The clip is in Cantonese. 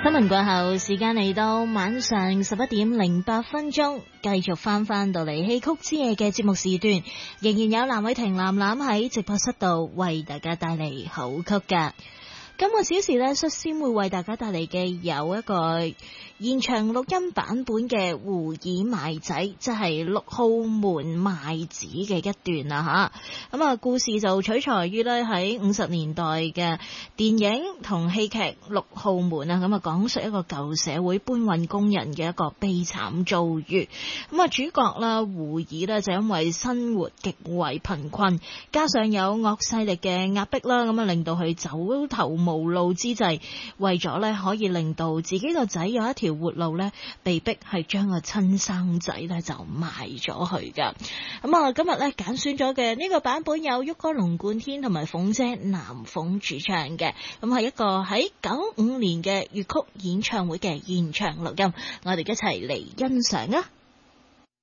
新聞過後，時間嚟到晚上11:08，繼續翻到嚟戲曲之夜嘅節目時段，仍然有藍偉婷藍藍喺直播室度為大家帶嚟好曲噶。今個小時呢，率先會為大家帶嚟嘅有一個現場錄音版本嘅胡爾賣仔，即係六號門賣子嘅一段啦吓。咁啊，故事就取材於呢喺50年代嘅電影同戲劇《六號門》啊，咁啊講述一個舊社會搬運工人嘅一個悲慘遭遇。咁啊，主角啦胡爾呢，就因為生活極為貧困，加上有惡勢力嘅壓迫啦，咁啊令到佢走投無路之際，為咗咧可以令到自己個仔有一條活路咧，被逼係將個親生仔咧就賣咗去噶。咁啊，今日咧揀選咗嘅呢個版本有旭哥龍貫天同埋鳳姐南鳳主唱嘅，咁係一個喺95年嘅粵曲演唱會嘅現場錄音，我哋一齊嚟欣賞啊！